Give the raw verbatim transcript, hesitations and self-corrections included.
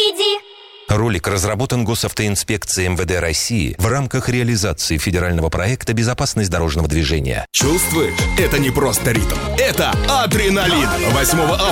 впереди. Ролик разработан Госавтоинспекцией эм вэ дэ России в рамках реализации федерального проекта «Безопасность дорожного движения». Чувствуешь? Это не просто ритм, это адреналин. восьмого